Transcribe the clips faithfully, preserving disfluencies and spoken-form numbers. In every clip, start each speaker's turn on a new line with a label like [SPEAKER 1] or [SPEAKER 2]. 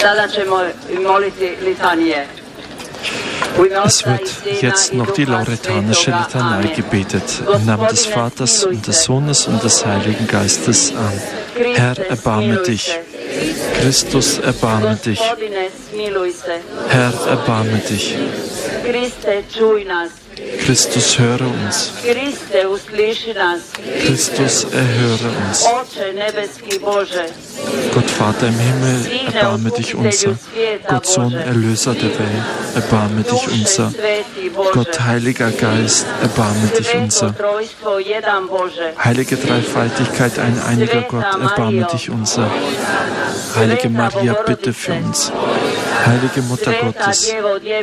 [SPEAKER 1] Es wird jetzt noch die lauretanische Litanei gebetet, im Namen des Vaters und des Sohnes und des Heiligen Geistes. Amen. Herr, erbarme dich. Christus, erbarme dich. Herr, erbarme dich. Christus, höre uns. Christus, erhöre uns. Gott Vater im Himmel, erbarme dich unser. Gott Sohn, Erlöser der Welt, erbarme dich unser. Gott Heiliger Geist, erbarme dich unser. Heilige Dreifaltigkeit, ein einiger Gott, erbarme dich unser. Heilige Maria, bitte für uns. Heilige Mutter Gottes,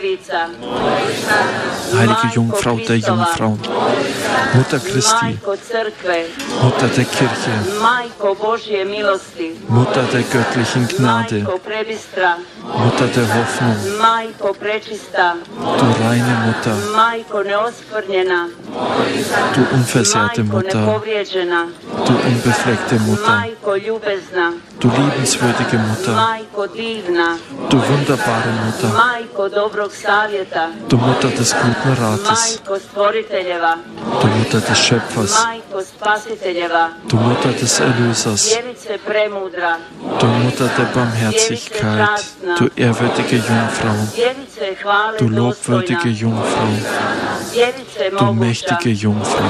[SPEAKER 1] heilige Jungfrau der Jungfrauen, Mutter Christi, Mutter der Kirche, Mutter der göttlichen Gnade, Mutter der Hoffnung, du reine Mutter, du unversehrte Mutter, du unbefleckte Mutter, du liebenswürdige Mutter, du wunderbare Mutter, du Mutter des guten Rates, du Mutter des Schöpfers, du Mutter des Erlösers, du Mutter der Barmherzigkeit, du ehrwürdige Jungfrau, du lobwürdige Jungfrau, du mächtige Jungfrau,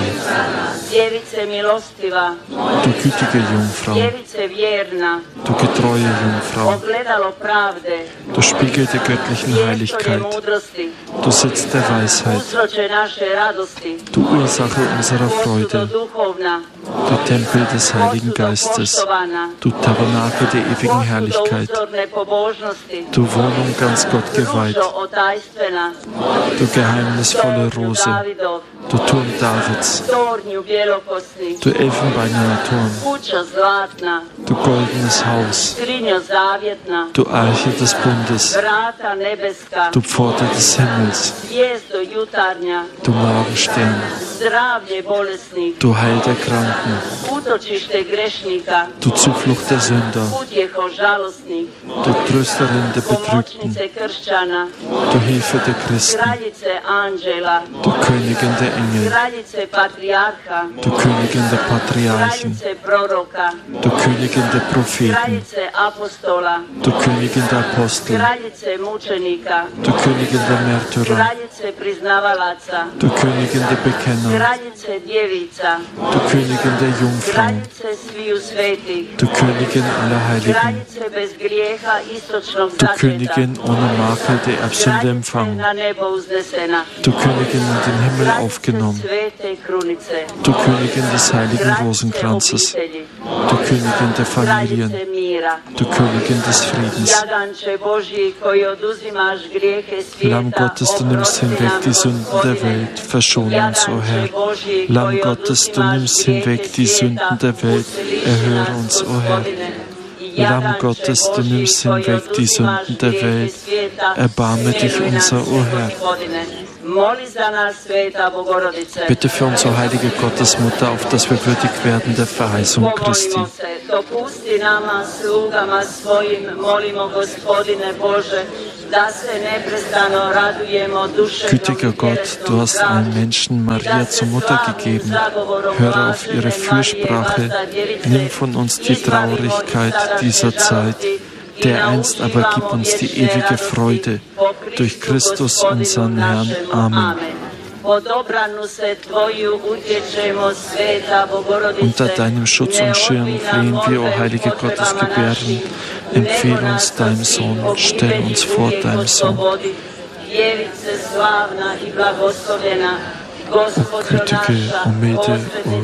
[SPEAKER 1] du gütige Jungfrau, du getreue Jungfrau, du Spiegel der göttlichen Heiligkeit, du Sitz der Weisheit, du Ursache unserer Freude, du Tempel des Heiligen Geistes, du Tabernakel der ewigen Herrlichkeit, du Wohnung ganz Gott geweiht, du geheimnisvolle Rose, du Turm Davids, du elfenbeinerner Turm, du goldenes Haus, du Arche des Bundes, du Pforte des Himmels, du Morgenstern, du Heil der Kranken, du Zuflucht der Sünder, du Trösterin der Betrübten, du Hilfe der Christen, du Königin der Engel, du Königin der Patriarchen, du Königin der Propheten, du Königin der Apostel, du Königin der Märtyrer, du Königin der Bekenner, du Königin der Jungfrauen, du Königin aller Heiligen, du Königin ohne Makel der Erbsünde empfangen, du Königin in den Himmel aufgenommen, du Königin des heiligen Rosenkranzes, du Königin der Familien, du Königin des Friedens. Lamm Gottes, du nimmst hinweg die Sünden der Welt, verschone uns, o Herr. Lamm Gottes, du nimmst hinweg die Sünden der Welt, erhöre uns, o Herr. Lamm Gottes, du nimmst hinweg die Sünden der Welt, erbarme dich unser, o Herr. Bitte für uns, o heilige Gottesmutter, auf dass wir würdig werden der Verheißung Christi. Gütiger Gott, du hast allen Menschen Maria zur Mutter gegeben. Höre auf ihre Fürsprache, nimm von uns die Traurigkeit dieser Zeit. Dereinst aber gib uns die ewige Freude durch Christus, unseren Herrn. Amen. Unter deinem Schutz und Schirm flehen wir, o heilige Gottesgebären. Empfehle uns deinem Sohn, stell uns vor deinem Sohn. O gütige, o milde, o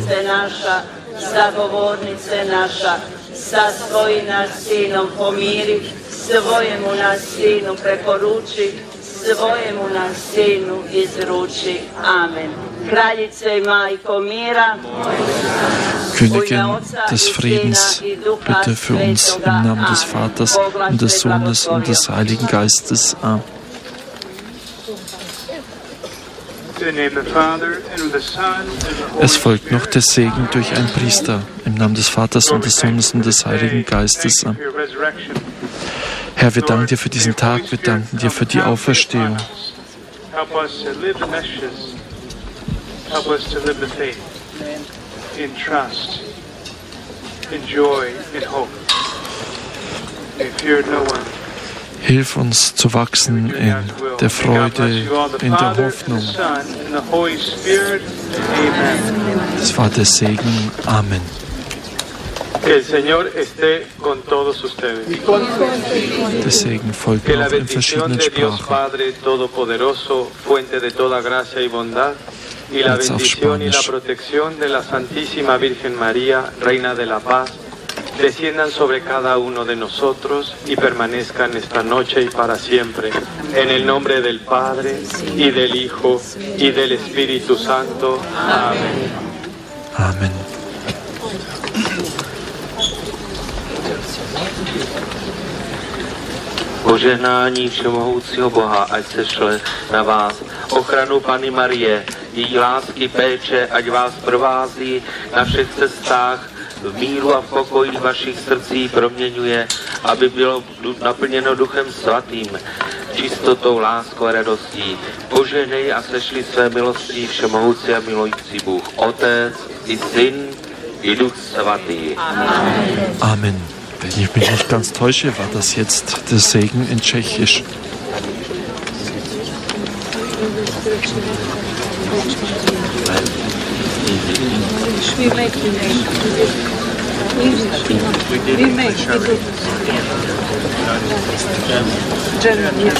[SPEAKER 2] sa svojim sinom pomiri, svojemu sinu preporuči, svojemu sinu izruči. Amen. Kraljice i majko mira,
[SPEAKER 1] Königin des Friedens, bitte für uns im Namen des Vaters und des Sohnes und des Heiligen Geistes. Amen. Es folgt noch der Segen durch einen Priester im Namen des Vaters und des Sohnes und des Heiligen Geistes. Herr, wir danken dir für diesen Tag, wir danken dir für die Auferstehung.
[SPEAKER 3] Help us to live the messages. Help us to live the faith in trust, in joy, in hope. We fear no one.
[SPEAKER 1] Hilf uns zu wachsen in der Freude, in der Hoffnung. Das war der Segen. Amen.
[SPEAKER 3] Que el Señor esté con todos ustedes.
[SPEAKER 1] Der Segen folgt
[SPEAKER 3] Que la
[SPEAKER 1] auch in
[SPEAKER 3] bendición
[SPEAKER 1] verschiedenen
[SPEAKER 3] de Dios
[SPEAKER 1] Sprachen.
[SPEAKER 3] Padre Todopoderoso, fuente de toda gracia y bondad, y la
[SPEAKER 1] Jetzt auf
[SPEAKER 3] bendición y la
[SPEAKER 1] Spanisch.
[SPEAKER 3] protección de la Santísima Virgen María, Reina de la Paz, desciendan sobre cada uno de nosotros y permanezcan esta noche y para siempre. En el nombre del Padre, y del Hijo, y del Espíritu Santo. Amén.
[SPEAKER 1] Amen.
[SPEAKER 4] Požehnání všemohoucího Boha, ať se šle na vás. Ochranu Panny Marie, její lásky, péče, ať vás provází na všech cestách, v míru a v pokoji vašich srdcí proměňuje, aby bylo naplněno Duchem Svatým, čistotou, láskou a radostí. Požehnej a sešli své milostí všemohoucí a milující Bůh, Otec i Syn i Duch Svatý.
[SPEAKER 1] Amen. Amen. Wenn ich mich nicht ganz täusche, war das jetzt der Segen in Tschechisch.
[SPEAKER 5] We make the name. We make the German, yes.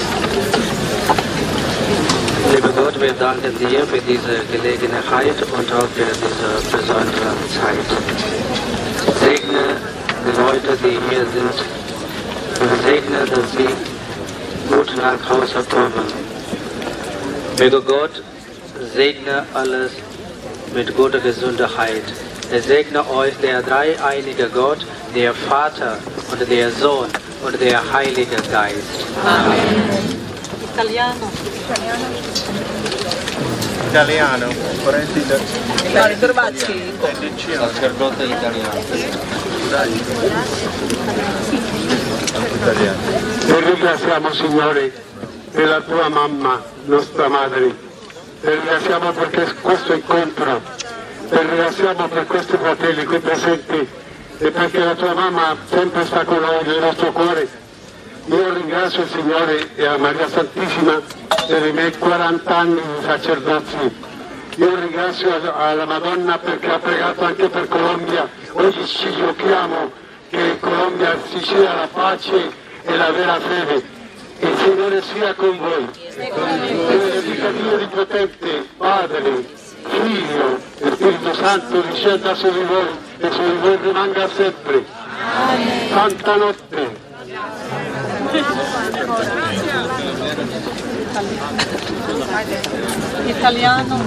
[SPEAKER 4] Lieber Gott, wir danken dir für diese Gelegenheit und auch für diese besondere Zeit. Segne die Leute, die hier sind, und segne, dass sie gut nach Hause kommen. Möge Gott segne alles mit guter Gesundheit. Er segne euch der dreieinige Gott, der Vater und der Sohn und der Heilige Geist.
[SPEAKER 5] Amen. Italiano.
[SPEAKER 3] Italiano,
[SPEAKER 5] No, ritrovati.
[SPEAKER 4] Sacerdote italiano.
[SPEAKER 6] Ti ringraziamo, Signore, per la tua mamma, nostra madre. Ti ringraziamo per questo incontro. Ti ringraziamo per questi fratelli qui presenti e perché la tua mamma sempre sta con noi nel nostro cuore. Io ringrazio il Signore e a Maria Santissima per i miei quaranta anni di sacerdozio. Io ringrazio alla Madonna perché ha pregato anche per Colombia. Oggi ci giochiamo che in Colombia ci sia la pace e la vera fede. Il Signore sia con voi. E benedica Dio di potente, Padre, Figlio e Spirito Santo discenda su di voi e su di voi rimanga sempre. Santa notte.
[SPEAKER 5] Italiano.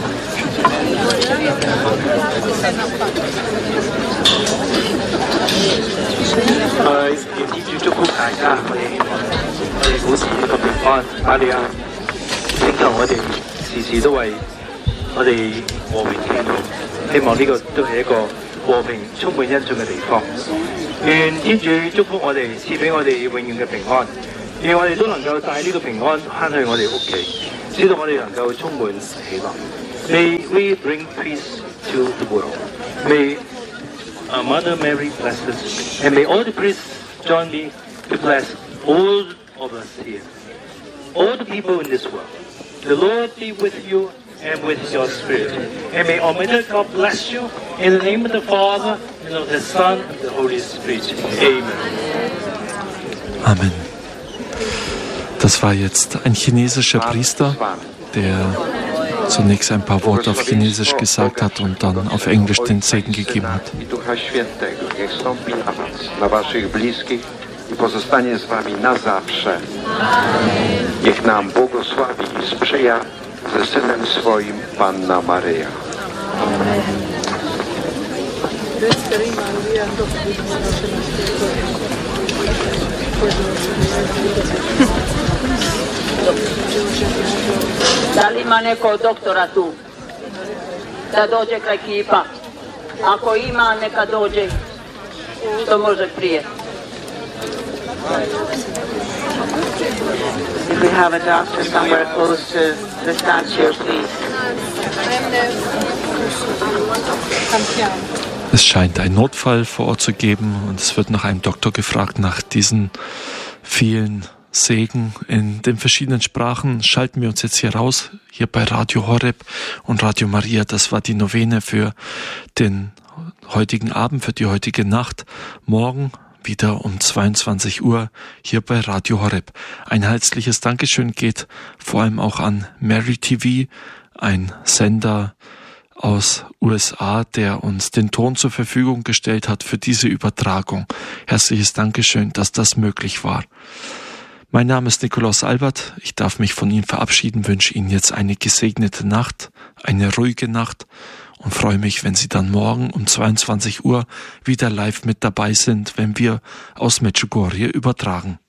[SPEAKER 3] 誒，願天主祝福大家，我哋我哋保持一個平安，阿利亞，請求我哋時時都為我哋和平祈禱，希望呢個都係一個和平充滿恩寵嘅地方。願天主祝福我哋，賜俾我哋永遠嘅平安，願我哋都能夠帶呢個平安翻去我哋屋企，使到我哋能夠充滿喜樂。May we bring peace to the world. May uh, Mother Mary bless us, and may all the priests join me to bless all of us here, all the people in this world. The Lord be with you and with your spirit. And may Almighty God bless you in the name of the Father, and of the Son, and of the Holy Spirit. Amen.
[SPEAKER 1] Amen. Das war jetzt ein chinesischer Priester, der zunächst ein paar Worte auf Chinesisch gesagt hat und dann auf Englisch den Segen gegeben hat.
[SPEAKER 7] Ducha Świętego niech stąpi na was, na waszych bliskich i pozostanie z wami na zawsze. Niech nam błogosławi i sprzyja ze Synem swoim Panna Maryja.
[SPEAKER 2] Da li ima neko od doktora tu? Da dođe ka ekipa. Ako ima, neka dođe što može prije. If we have a doctor somewhere close to the statue, please.
[SPEAKER 1] Es scheint einen Notfall vor Ort zu geben und es wird nach einem Doktor gefragt. Nach diesen vielen Segen in den verschiedenen Sprachen schalten wir uns jetzt hier raus, hier bei Radio Horeb und Radio Maria. Das war die Novene für den heutigen Abend, für die heutige Nacht. Morgen wieder um zweiundzwanzig Uhr hier bei Radio Horeb. Ein herzliches Dankeschön geht vor allem auch an Mary T V, ein Sender aus U S A, der uns den Ton zur Verfügung gestellt hat für diese Übertragung. Herzliches Dankeschön, dass das möglich war. Mein Name ist Nikolaus Albert. Ich darf mich von Ihnen verabschieden, wünsche Ihnen jetzt eine gesegnete Nacht, eine ruhige Nacht und freue mich, wenn Sie dann morgen um zweiundzwanzig Uhr wieder live mit dabei sind, wenn wir aus Medjugorje übertragen.